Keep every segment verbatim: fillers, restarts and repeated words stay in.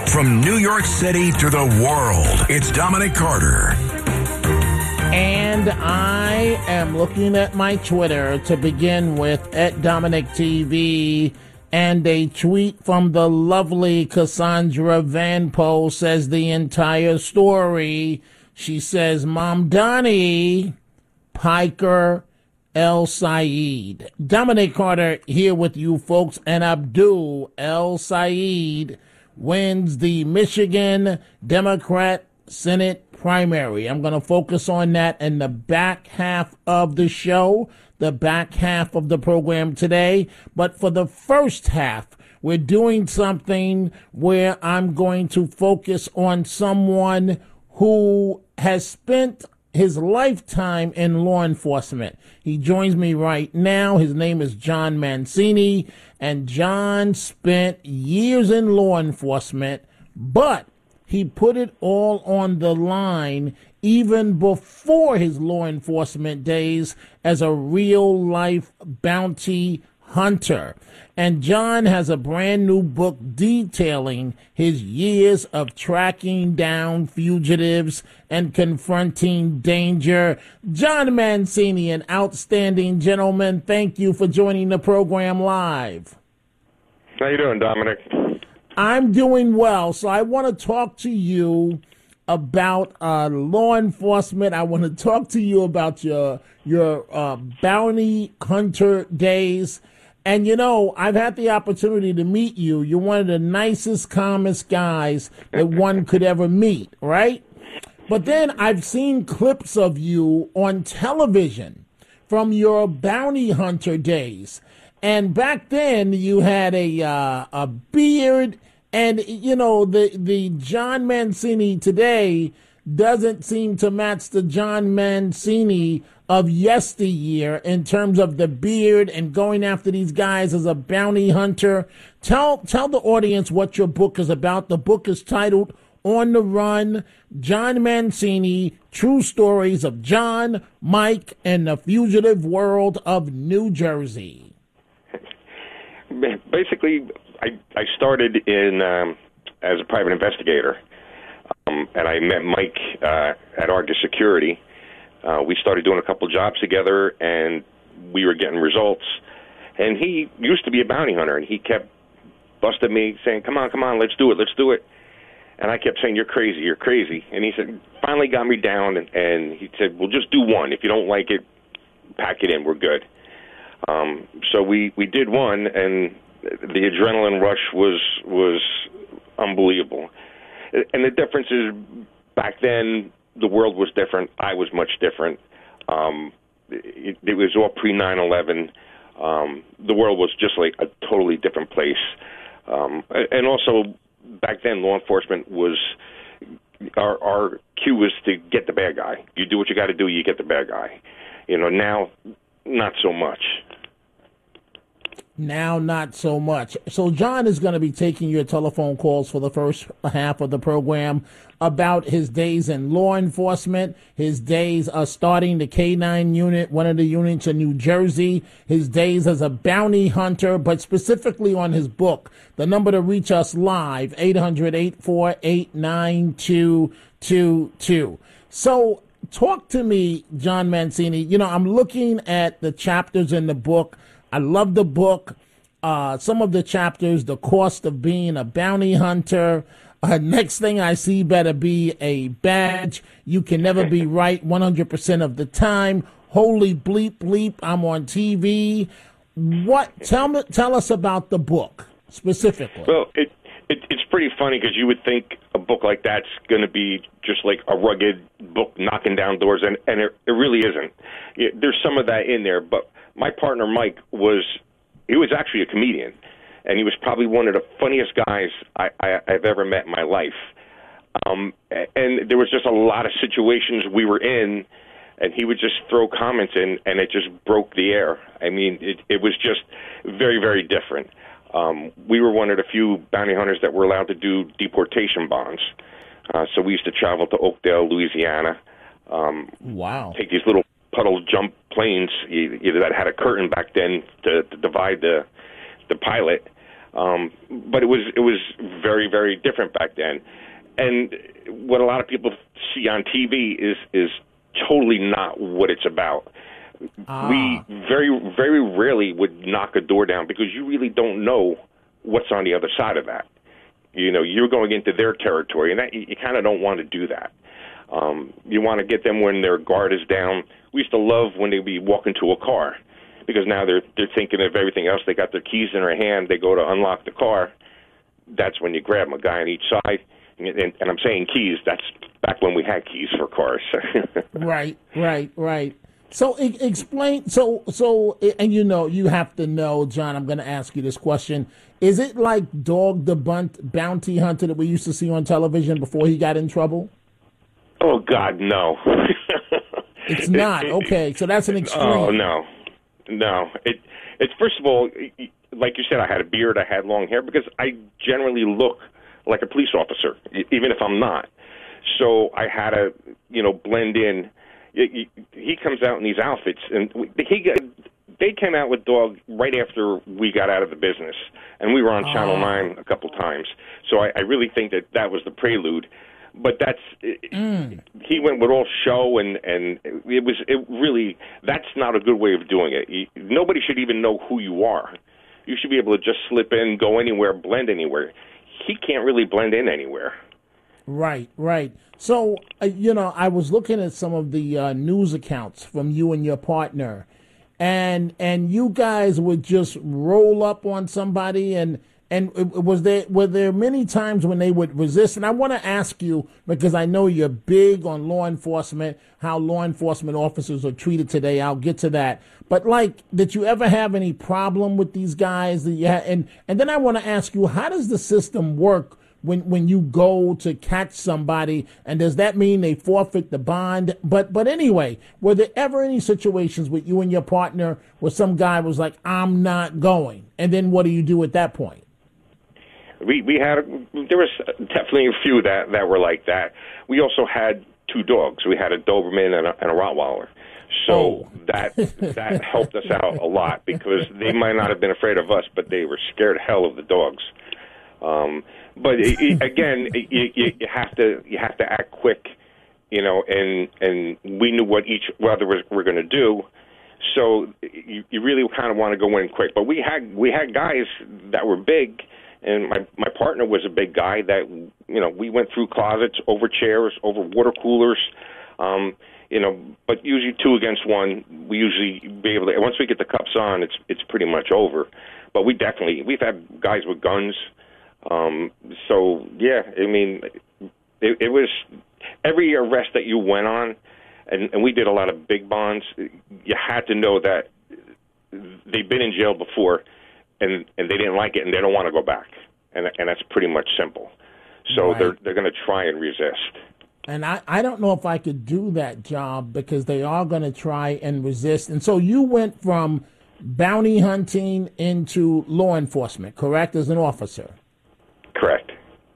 From New York City to the world, it's Dominic Carter. And I am looking at my Twitter to begin with, at Dominic T V, and a tweet from the lovely Cassandra Van Poe says the entire story. She says, Mom Donnie, Piker El Said. Dominic Carter here with you folks, and Abdul El Said wins the Michigan Democrat Senate primary. I'm going to focus on that in the back half of the show, the back half of the program today. But for the first half, we're doing something where I'm going to focus on someone who has spent his lifetime in law enforcement. He joins me right now. His name is John Mancini, and John spent years in law enforcement, but he put it all on the line even before his law enforcement days as a real-life bounty hunter. And John has a brand new book detailing his years of tracking down fugitives and confronting danger. John Mancini, an outstanding gentleman, thank you for joining the program live. How you doing, Dominic? I'm doing well. So I want to talk to you about uh, law enforcement. I want to talk to you about your your uh, bounty hunter days. And, you know, I've had the opportunity to meet you. You're one of the nicest, calmest guys that one could ever meet, right? But then I've seen clips of you on television from your bounty hunter days. And back then you had a uh, a beard, and, you know, the, the John Mancini today doesn't seem to match the John Mancini of yesteryear in terms of the beard and going after these guys as a bounty hunter. Tell tell the audience what your book is about. The book is titled On the Run, John Mancini, True Stories of John, Mike, and the Fugitive World of New Jersey. Basically, I, I started in um, as a private investigator, um, and I met Mike uh, at Argus Security. Uh, we started doing a couple jobs together, and we were getting results. And he used to be a bounty hunter, and he kept busting me, saying, come on, come on, let's do it, let's do it. And I kept saying, you're crazy, you're crazy. And he said, finally got me down, and, and he said, well, just do one. If you don't like it, pack it in, we're good. Um, so we, we did one, and the adrenaline rush was was unbelievable. And the difference is, back then, the world was different. I was much different. Um, it, it was all pre nine eleven. Um, the world was just like a totally different place. Um, and also, back then, law enforcement was, our, our cue was to get the bad guy. You do what you got to do, you get the bad guy. You know, now, not so much. Now, not so much. So John is going to be taking your telephone calls for the first half of the program about his days in law enforcement, his days uh, starting the K nine unit, one of the units in New Jersey, his days as a bounty hunter, but specifically on his book. The number to reach us live, eight hundred, eight four eight, nine two two two. So talk to me, John Mancini. You know, I'm looking at the chapters in the book. I love the book. Uh, some of the chapters, the cost of being a bounty hunter. Uh, next thing I see better be a badge. You can never be right one hundred percent of the time. Holy bleep bleep, I'm on T V. What? Tell me, tell us about the book specifically. Well, it, it it's pretty funny because you would think a book like that's going to be just like a rugged book knocking down doors, and, and it, it really isn't. It, there's some of that in there, but my partner, Mike, was he was actually a comedian, and he was probably one of the funniest guys I, I, I've ever met in my life. Um, and there was just a lot of situations we were in, and he would just throw comments in, and it just broke the air. I mean, it, it was just very, very different. Um, we were one of the few bounty hunters that were allowed to do deportation bonds. Uh, so we used to travel to Oakdale, Louisiana. Um, wow. Take these little puddle jump planes, either that had a curtain back then to, to divide the the pilot, Um, but it was it was very, very different back then. And what a lot of people see on T V is is totally not what it's about. Ah. We very, very rarely would knock a door down because you really don't know what's on the other side of that. You know, you're going into their territory, and that, you, you kind of don't want to do that. Um, you want to get them when their guard is down. We used to love when they'd be walking to a car because now they're they're thinking of everything else. They got their keys in their hand. They go to unlock the car. That's when you grab them, a guy on each side. And, and, and I'm saying keys. That's back when we had keys for cars. Right, right, right. So e- explain. So so, and you know, you have to know, John. I'm going to ask you this question: is it like Dog the Bunt Bounty Hunter that we used to see on television before he got in trouble? Oh God, no. It's not. Okay, so that's an extreme. Oh no, no. It it's first of all, like you said, I had a beard, I had long hair because I generally look like a police officer, even if I'm not. So I had to, you know, blend in. He comes out in these outfits, and he got, they came out with Dog right after we got out of the business, and we were on Channel oh. nine a couple times. So I, I really think that that was the prelude. But that's mm. he went with all show, and, and it was it really that's not a good way of doing it. You, nobody should even know who you are. You should be able to just slip in, go anywhere, blend anywhere. He can't really blend in anywhere. Right, right. So, uh, you know, I was looking at some of the uh, news accounts from you and your partner, and and you guys would just roll up on somebody, and and was there were there many times when they would resist? And I want to ask you, because I know you're big on law enforcement, how law enforcement officers are treated today. I'll get to that. But like, did you ever have any problem with these guys? That you had, and and then I want to ask you, how does the system work when when you go to catch somebody, and does that mean they forfeit the bond? But but anyway, were there ever any situations with you and your partner where some guy was like, I'm not going, and then what do you do at that point? We we had there was definitely a few that, that were like that. We also had two dogs. We had a Doberman and a, and a Rottweiler. So oh. that that helped us out a lot because they might not have been afraid of us, but they were scared hell of the dogs. Um, but it, it, again, it, you, you have to you have to act quick, you know. And and we knew what each other was were going to do, so you, you really kind of want to go in quick. But we had we had guys that were big. And my, my partner was a big guy that, you know, we went through closets, over chairs, over water coolers, um, you know, but usually two against one, we usually be able to, once we get the cuffs on, it's it's pretty much over. But we definitely, we've had guys with guns. Um, so, yeah, I mean, it, it was every arrest that you went on, and, and we did a lot of big bonds, you had to know that they've been in jail before, and and they didn't like it, and they don't want to go back, and and that's pretty much simple. So right. they're they're going to try and resist. And I, I don't know if I could do that job because they are going to try and resist. And so you went from bounty hunting into law enforcement, correct, as an officer? Correct.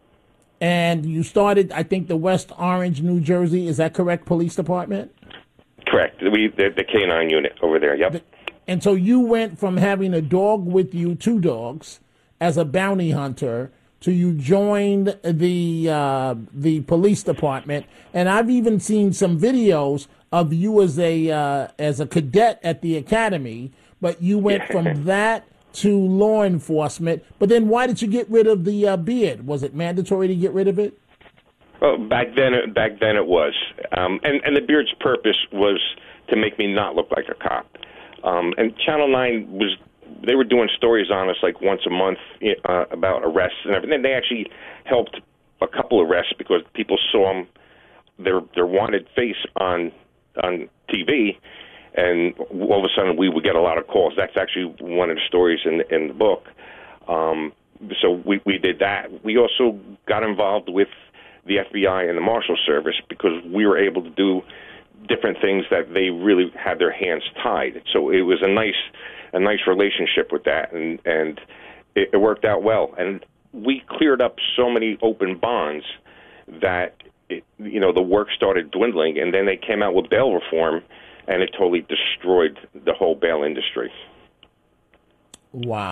And you started, I think, the West Orange, New Jersey, is that correct, police department? Correct. We the, the K nine unit over there, yep. The, And so you went from having a dog with you, two dogs, as a bounty hunter, to you joined the uh, the police department. And I've even seen some videos of you as a uh, as a cadet at the academy. But you went Yeah. from that to law enforcement. But then why did you get rid of the uh, beard? Was it mandatory to get rid of it? Well, back then, it, back then it was, um, and and the beard's purpose was to make me not look like a cop. Um, and Channel nine was, they were doing stories on us like once a month uh, about arrests and everything. They actually helped a couple arrests because people saw them, their their wanted face on on T V, and all of a sudden we would get a lot of calls. That's actually one of the stories in, in the book. Um, so we, we did that. We also got involved with the F B I and the Marshal Service because we were able to do different things that they really had their hands tied. So it was a nice, a nice relationship with that, and and it, it worked out well. And we cleared up so many open bonds that it, you know the work started dwindling, and then they came out with bail reform, and it totally destroyed the whole bail industry. Wow,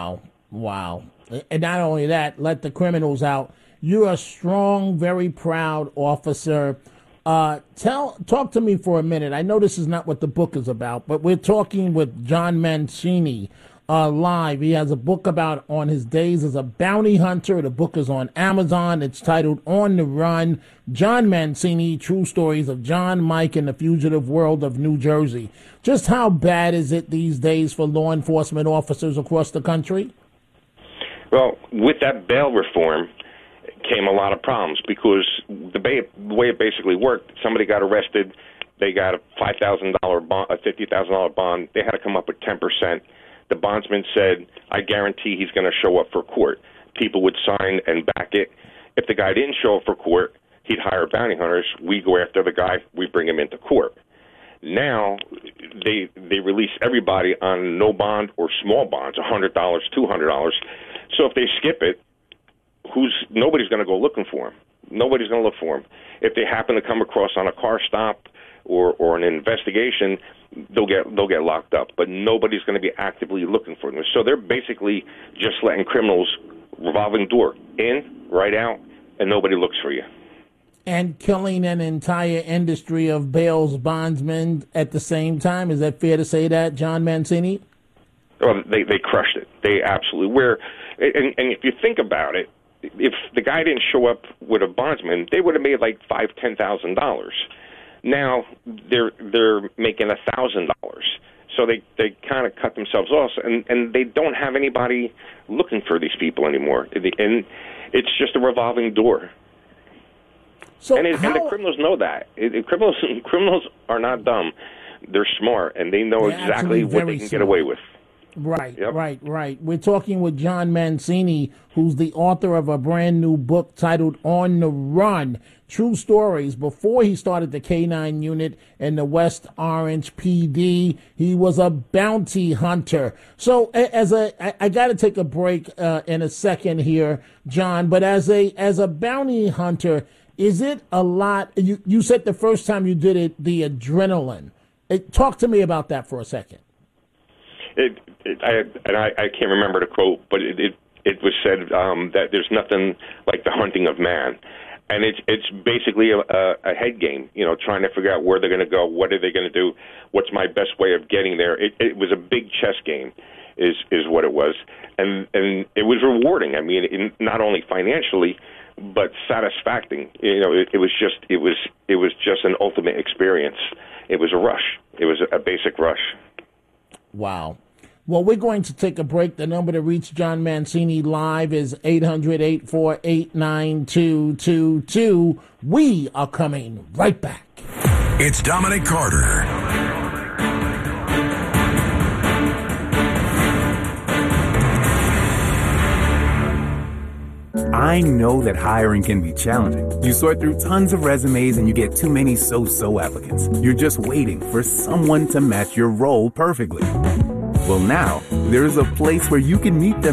Wow. And not only that, let the criminals out. You're a strong, very proud officer. Uh, tell, talk to me for a minute. I know this is not what the book is about, but we're talking with John Mancini uh, live. He has a book about on his days as a bounty hunter. The book is on Amazon. It's titled On the Run, John Mancini, True Stories of John, Mike, and the Fugitive World of New Jersey. Just how bad is it these days for law enforcement officers across the country? Well, with that bail reform came a lot of problems because the, ba- the way it basically worked, somebody got arrested, they got a five thousand dollars bond, a fifty thousand dollars bond, they had to come up with ten percent. The bondsman said, I guarantee he's going to show up for court. People would sign and back it. If the guy didn't show up for court, he'd hire bounty hunters. We go after the guy, we bring him into court. Now, they they release everybody on no bond or small bonds, one hundred dollars, two hundred dollars. So if they skip it, who's nobody's going to go looking for him. Nobody's going to look for him. If they happen to come across on a car stop or, or an investigation, they'll get they'll get locked up. But nobody's going to be actively looking for them. So they're basically just letting criminals revolving door in, right out, and nobody looks for you. And killing an entire industry of bails bondsmen at the same time. Is that fair to say that, John Mancini? Well, they they crushed it. They absolutely where, and, and if you think about it, if the guy didn't show up with a bondsman, they would have made like five, ten thousand dollars. Now they're they're making a thousand dollars. So they, they kind of cut themselves off, and, and they don't have anybody looking for these people anymore. And it's just a revolving door. So and, it, how, and the criminals know that. It, it, criminals criminals are not dumb. They're smart, and they know exactly what they can smart. get away with. Right, Yep. right, right. We're talking with John Mancini, who's the author of a brand new book titled On the Run, True Stories. Before he started the K nine unit in the West Orange P D, he was a bounty hunter. So as a, I, I got to take a break uh, in a second here, John, but as a, as a bounty hunter, is it a lot? You, you said the first time you did it, the adrenaline. It, talk to me about that for a second. It, it, I, and I, I can't remember the quote, but it, it, it was said um, that there's nothing like the hunting of man. And it's it's basically a, a, a head game, you know, trying to figure out where they're going to go, what are they going to do, what's my best way of getting there. It, it was a big chess game is is what it was. And, and it was rewarding. I mean, in, not only financially, but satisfying. You know, it, it was just it was it was just an ultimate experience. It was a rush. It was a, a basic rush. Wow. Well, we're going to take a break. The number to reach John Mancini live is eight hundred, eight four eight, nine two two two. We are coming right back. It's Dominic Carter. I know that hiring can be challenging. You sort through tons of resumes and you get too many so-so applicants. You're just waiting for someone to match your role perfectly. Well, now, there's a place where you can meet them